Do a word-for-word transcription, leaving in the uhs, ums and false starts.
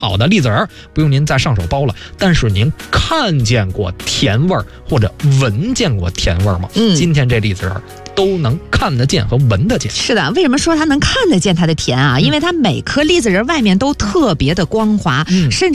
好的栗子仁不用您再上手剥了，但是您看见过甜味儿或者闻见过甜味儿吗？ 嗯， 今天这栗子仁都能看得见和闻得见。 是的，为什么说它能看得见它的甜啊？ 嗯、 因为它每颗栗子仁外面都特别的光滑， 嗯、 甚至